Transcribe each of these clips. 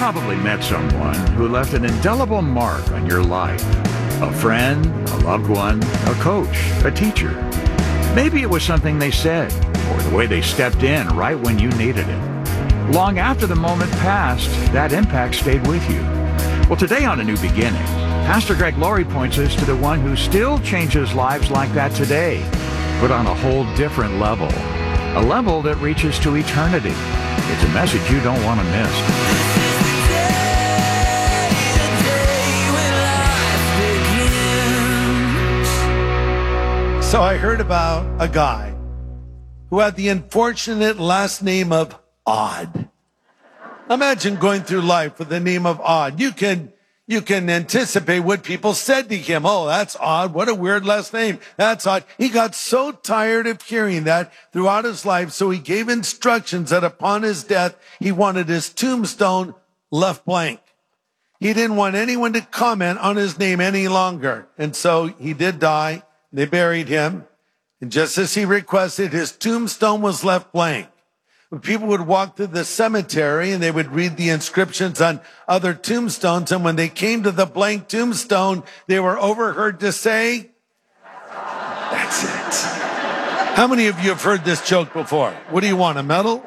probably met someone who left an indelible mark on your life. A friend, a loved one, a coach, a teacher. Maybe it was something they said, or the way they stepped in right when you needed it. Long after the moment passed, that impact stayed with you. Well, today on A New Beginning, Pastor Greg Laurie points us to the one who still changes lives like that today, but on a whole different level. A level that reaches to eternity. It's a message you don't want to miss. So I heard about a guy who had the unfortunate last name of Odd. Imagine going through life with the name of Odd. You can anticipate what people said to him. Oh, that's odd. What a weird last name. That's odd. He got so tired of hearing that throughout his life, so he gave instructions that upon his death, he wanted his tombstone left blank. He didn't want anyone to comment on his name any longer. And so he did die. They buried him. And just as he requested, his tombstone was left blank. When people would walk through the cemetery and they would read the inscriptions on other tombstones, and when they came to the blank tombstone, they were overheard to say, "That's it." How many of you have heard this joke before? What do you want, a medal?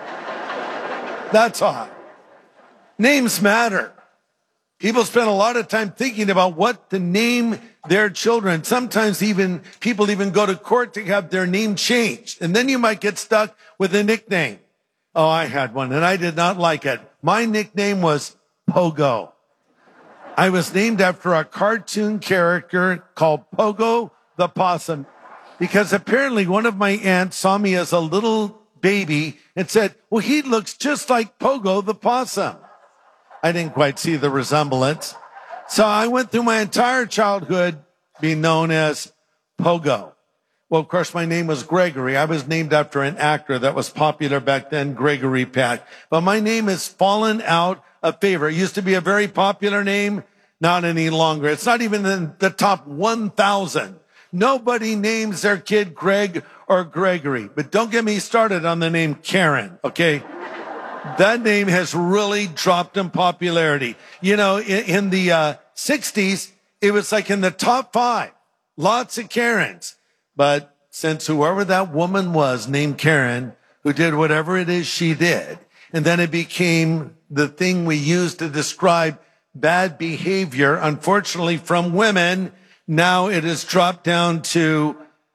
That's odd. Names matter. People spend a lot of time thinking about what to name their children. Sometimes people even go to court to have their name changed. And then you might get stuck with a nickname. Oh, I had one and I did not like it. My nickname was Pogo. I was named after a cartoon character called Pogo the Possum, because apparently one of my aunts saw me as a little baby and said, well, he looks just like Pogo the Possum. I didn't quite see the resemblance. So I went through my entire childhood being known as Pogo. Well, of course, my name was Gregory. I was named after an actor that was popular back then, Gregory Peck. But my name has fallen out of favor. It used to be a very popular name, not any longer. It's not even in the top 1,000. Nobody names their kid Greg or Gregory. But don't get me started on the name Karen, okay? That name has really dropped in popularity. You know, in the 60s, it was like in the top 5. Lots of Karens. But since whoever that woman was named Karen, who did whatever it is she did, and then it became the thing we use to describe bad behavior, unfortunately, from women, now it has dropped down to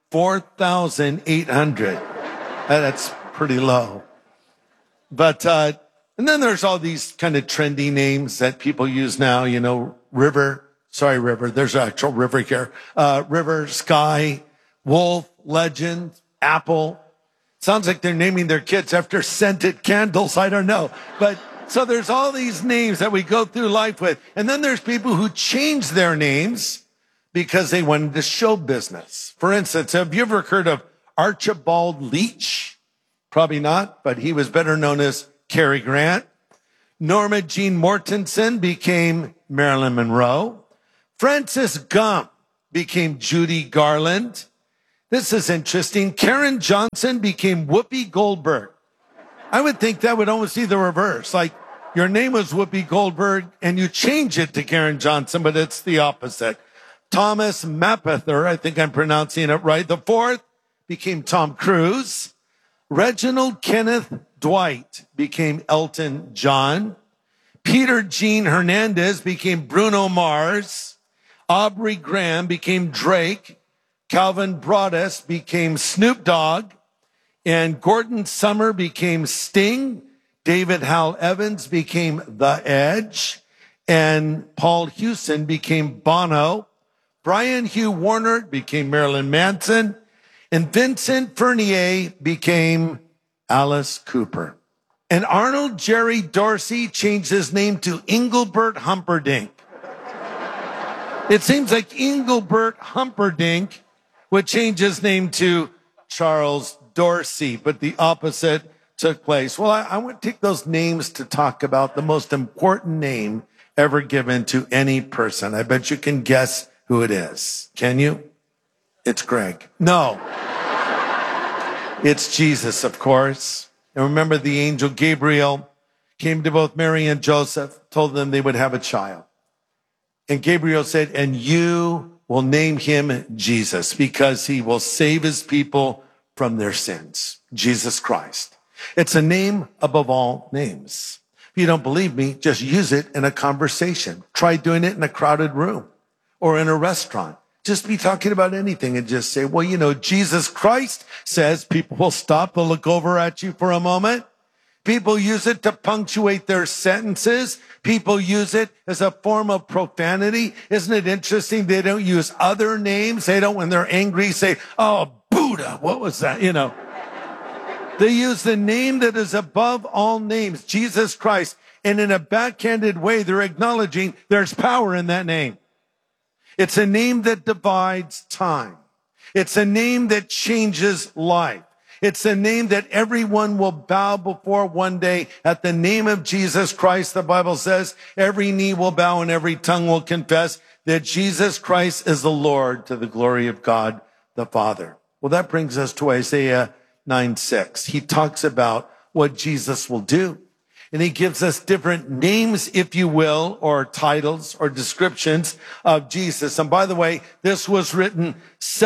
4,800. That's pretty low. But, and then there's all these kind of trendy names that people use now, you know, River, there's an actual river here, River, Sky, Wolf, Legend, Apple. Sounds like they're naming their kids after scented candles. I don't know. But so there's all these names that we go through life with. And then there's people who change their names because they went into show business. For instance, have you ever heard of Archibald Leach? Probably not, but he was better known as Cary Grant. Norma Jean Mortensen became Marilyn Monroe. Frances Gump became Judy Garland. This is interesting. Karen Johnson became Whoopi Goldberg. I would think that would almost be the reverse. Like your name was Whoopi Goldberg and you change it to Karen Johnson, but it's the opposite. Thomas Mapother, I think I'm pronouncing it right. The fourth became Tom Cruise. Reginald Kenneth Dwight became Elton John. Peter Gene Hernandez became Bruno Mars. Aubrey Graham became Drake. Calvin Broadus became Snoop Dogg. And Gordon Summer became Sting. David Hal Evans became The Edge. And Paul Hewson became Bono. Brian Hugh Warner became Marilyn Manson. And Vincent Fernier became Alice Cooper. And Arnold Jerry Dorsey changed his name to Engelbert Humperdinck. It seems like Engelbert Humperdinck would change his name to Charles Dorsey, but the opposite took place. Well, I want to take those names to talk about the most important name ever given to any person. I bet you can guess who it is. Can you? It's Greg. No. It's Jesus, of course. And remember the angel Gabriel came to both Mary and Joseph, told them they would have a child. And Gabriel said, and you will name him Jesus because he will save his people from their sins. Jesus Christ. It's a name above all names. If you don't believe me, just use it in a conversation. Try doing it in a crowded room or in a restaurant. Just be talking about anything and just say, well, you know, Jesus Christ says. People will stop. They'll look over at you for a moment. People use it to punctuate their sentences. People use it as a form of profanity. Isn't it interesting? They don't use other names. They don't, when they're angry, say, oh, Buddha. What was that? You know, they use the name that is above all names, Jesus Christ. And in a backhanded way, they're acknowledging there's power in that name. It's a name that divides time. It's a name that changes life. It's a name that everyone will bow before one day. At the name of Jesus Christ, the Bible says, every knee will bow and every tongue will confess that Jesus Christ is the Lord, to the glory of God the Father. Well, that brings us to Isaiah 9:6. He talks about what Jesus will do. And he gives us different names, if you will, or titles or descriptions of Jesus. And by the way, this was written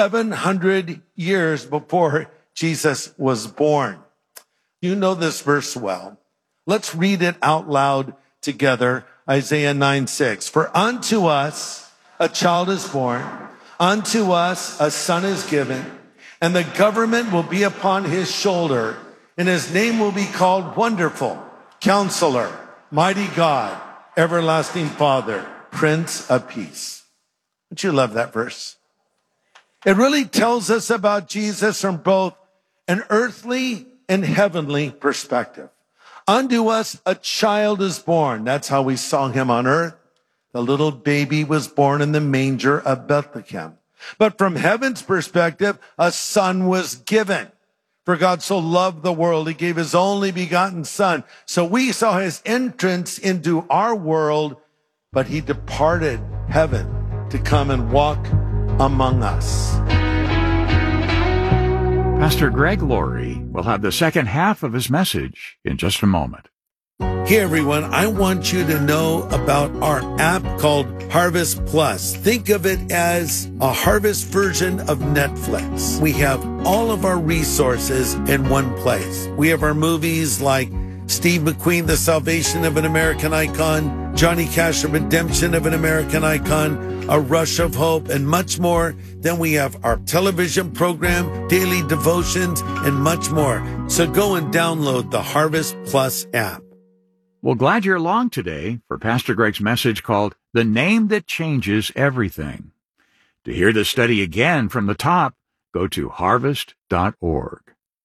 700 years before Jesus was born. You know this verse well. Let's read it out loud together. Isaiah 9:6. For unto us a child is born, unto us a son is given, and the government will be upon his shoulder, and his name will be called Wonderful, Counselor, Mighty God, Everlasting Father, Prince of Peace. Don't you love that verse? It really tells us about Jesus from both an earthly and heavenly perspective. Unto us a child is born. That's how we saw him on earth. The little baby was born in the manger of Bethlehem. But from heaven's perspective, a son was given. For God so loved the world, he gave his only begotten son. So we saw his entrance into our world, but he departed heaven to come and walk among us. Pastor Greg Laurie will have the second half of his message in just a moment. Hey everyone, I want you to know about our app called Harvest Plus. Think of it as a Harvest version of Netflix. We have all of our resources in one place. We have our movies like Steve McQueen, The Salvation of an American Icon, Johnny Cash, The Redemption of an American Icon, A Rush of Hope, and much more. Then we have our television program, daily devotions, and much more. So go and download the Harvest Plus app. Well, glad you're along today for Pastor Greg's message called The Name That Changes Everything. To hear the study again from the top, go to harvest.org.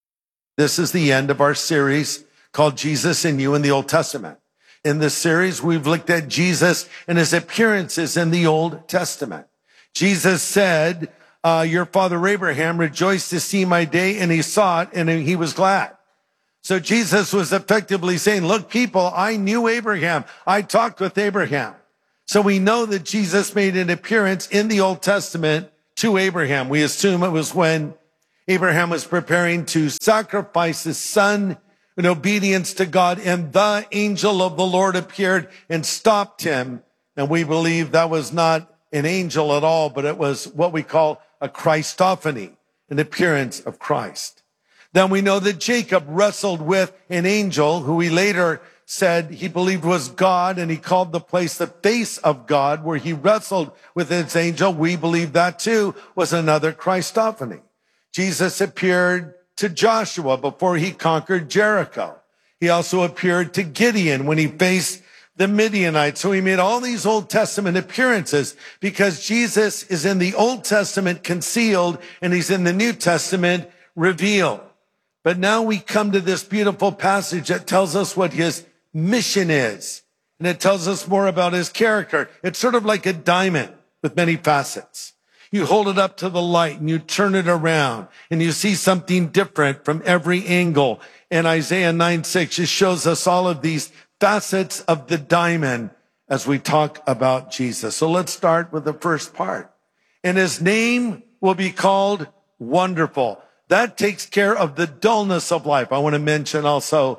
This is the end of our series called Jesus and You in the Old Testament. In this series, we've looked at Jesus and his appearances in the Old Testament. Jesus said, your father Abraham rejoiced to see my day, and he saw it, and he was glad. So Jesus was effectively saying, look, people, I knew Abraham. I talked with Abraham. So we know that Jesus made an appearance in the Old Testament to Abraham. We assume it was when Abraham was preparing to sacrifice his son in obedience to God, and the angel of the Lord appeared and stopped him. And we believe that was not an angel at all, but it was what we call a Christophany, an appearance of Christ. Then we know that Jacob wrestled with an angel who he later said he believed was God, and he called the place the face of God, where he wrestled with his angel. We believe that too was another Christophany. Jesus appeared to Joshua before he conquered Jericho. He also appeared to Gideon when he faced the Midianites. So he made all these Old Testament appearances because Jesus is in the Old Testament concealed and he's in the New Testament revealed. But now we come to this beautiful passage that tells us what his mission is. And it tells us more about his character. It's sort of like a diamond with many facets. You hold it up to the light and you turn it around and you see something different from every angle. And Isaiah 9:6 just shows us all of these facets of the diamond as we talk about Jesus. So let's start with the first part. And his name will be called Wonderful. That takes care of the dullness of life. I want to mention also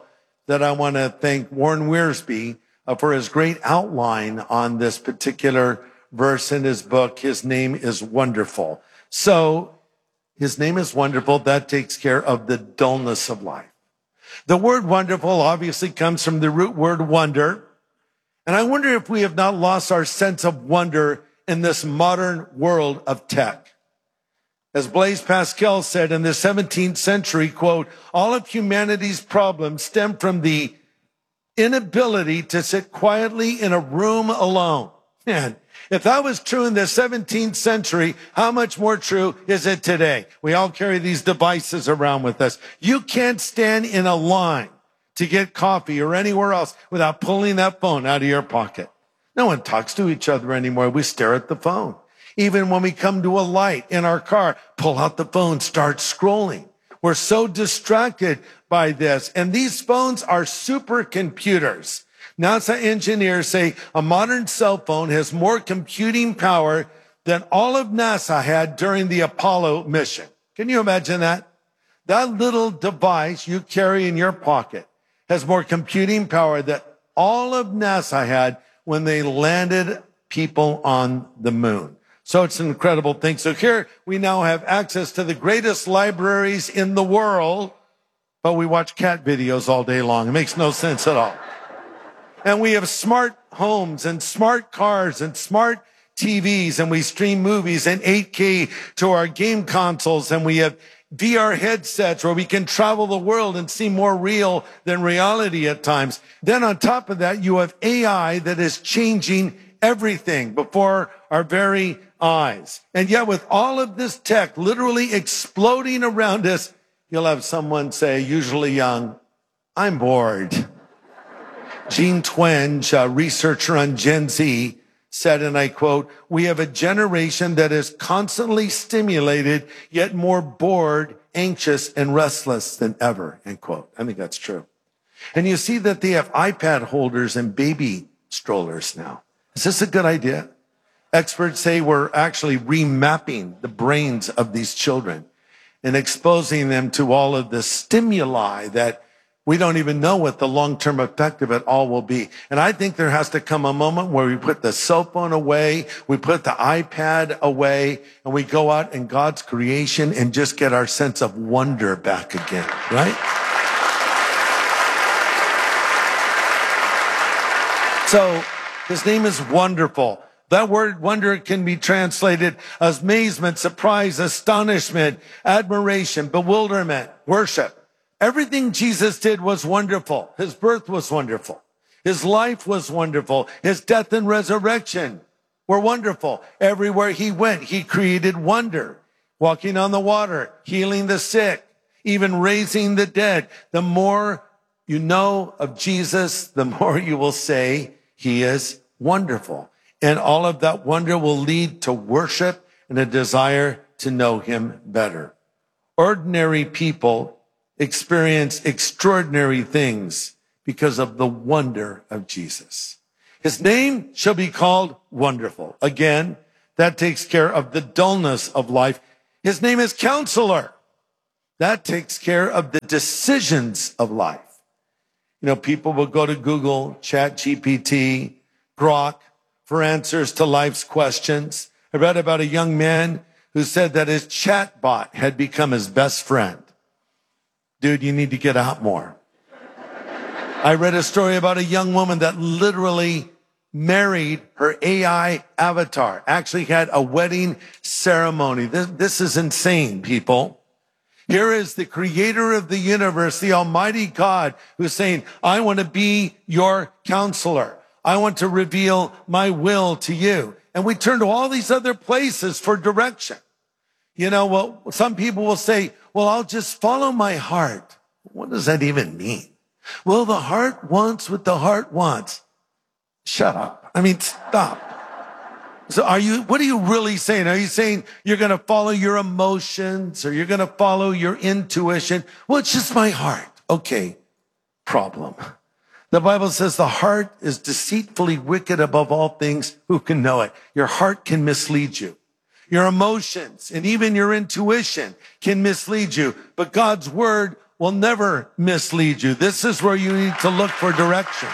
that I want to thank Warren Wiersbe for his great outline on this particular verse in his book. His name is Wonderful. So his name is Wonderful. That takes care of the dullness of life. The word wonderful obviously comes from the root word wonder. And I wonder if we have not lost our sense of wonder in this modern world of tech. As Blaise Pascal said in the 17th century, quote, all of humanity's problems stem from the inability to sit quietly in a room alone. Man, if that was true in the 17th century, how much more true is it today? We all carry these devices around with us. You can't stand in a line to get coffee or anywhere else without pulling that phone out of your pocket. No one talks to each other anymore. We stare at the phone. Even when we come to a light in our car, pull out the phone, start scrolling. We're so distracted by this. And these phones are supercomputers. NASA engineers say a modern cell phone has more computing power than all of NASA had during the Apollo mission. Can you imagine that? That little device you carry in your pocket has more computing power than all of NASA had when they landed people on the moon. So it's an incredible thing. So here we now have access to the greatest libraries in the world, but we watch cat videos all day long. It makes no sense at all. And we have smart homes and smart cars and smart TVs, and we stream movies in 8K to our game consoles, and we have VR headsets where we can travel the world and see more real than reality at times. Then on top of that, you have AI that is changing everything before our very eyes. And yet with all of this tech literally exploding around us, you'll have someone say, usually young, I'm bored. Gene Twenge, a researcher on Gen Z, said, and I quote, we have a generation that is constantly stimulated, yet more bored, anxious, and restless than ever, end quote. I think that's true. And you see that they have iPad holders and baby strollers now. Is this a good idea? Experts say we're actually remapping the brains of these children and exposing them to all of the stimuli that we don't even know what the long-term effect of it all will be. And I think there has to come a moment where we put the cell phone away, we put the iPad away, and we go out in God's creation and just get our sense of wonder back again, right? So his name is Wonderful. That word wonder can be translated as amazement, surprise, astonishment, admiration, bewilderment, worship. Everything Jesus did was wonderful. His birth was wonderful. His life was wonderful. His death and resurrection were wonderful. Everywhere he went, he created wonder. Walking on the water, healing the sick, even raising the dead. The more you know of Jesus, the more you will say he is wonderful. And all of that wonder will lead to worship and a desire to know him better. Ordinary people experience extraordinary things because of the wonder of Jesus. His name shall be called Wonderful. Again, that takes care of the dullness of life. His name is Counselor. That takes care of the decisions of life. You know, people will go to Google, ChatGPT, Grok for answers to life's questions. I read about a young man who said that his chatbot had become his best friend. Dude, you need to get out more. I read a story about a young woman that literally married her AI avatar, actually had a wedding ceremony. This is insane, people. Here is the creator of the universe, the Almighty God, who's saying, I want to be your counselor. I want to reveal my will to you. And we turn to all these other places for direction. You know, well, some people will say, well, I'll just follow my heart. What does that even mean? Well, the heart wants what the heart wants. Shut up. I mean, stop. So what are you really saying? Are you saying you're going to follow your emotions or you're going to follow your intuition? Well, it's just my heart. Okay. Problem. The Bible says the heart is deceitfully wicked above all things. Who can know it? Your heart can mislead you. Your emotions and even your intuition can mislead you. But God's word will never mislead you. This is where you need to look for direction.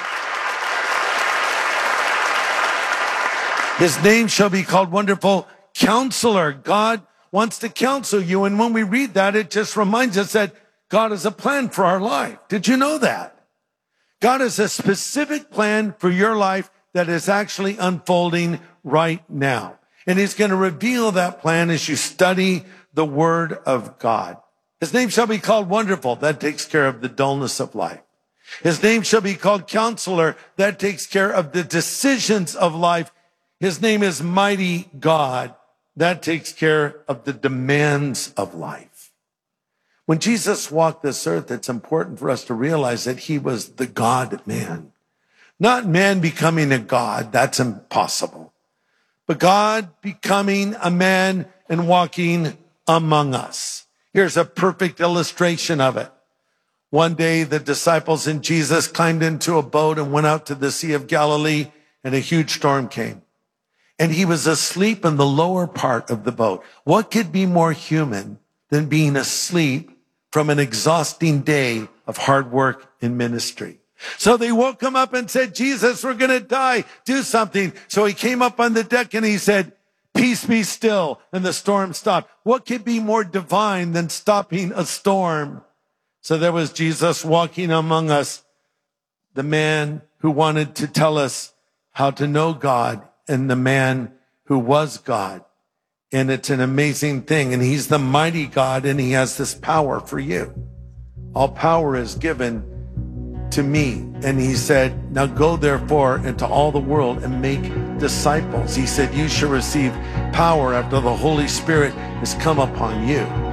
His name shall be called Wonderful Counselor. God wants to counsel you. And when we read that, it just reminds us that God has a plan for our life. Did you know that? God has a specific plan for your life that is actually unfolding right now. And he's going to reveal that plan as you study the word of God. His name shall be called Wonderful. That takes care of the dullness of life. His name shall be called Counselor. That takes care of the decisions of life. His name is Mighty God. That takes care of the demands of life. When Jesus walked this earth, it's important for us to realize that he was the God-man. Not man becoming a God. That's impossible. But God becoming a man and walking among us. Here's a perfect illustration of it. One day, the disciples and Jesus climbed into a boat and went out to the Sea of Galilee, and a huge storm came. And he was asleep in the lower part of the boat. What could be more human than being asleep from an exhausting day of hard work in ministry? So they woke him up and said, Jesus, we're going to die. Do something. So he came up on the deck and he said, peace be still. And the storm stopped. What could be more divine than stopping a storm? So there was Jesus walking among us, the man who wanted to tell us how to know God, and the man who was God. And it's an amazing thing. And he's the mighty God, and he has this power for you. All power is given to me. And he said, now go therefore into all the world and make disciples. He said, you shall receive power after the Holy Spirit has come upon you.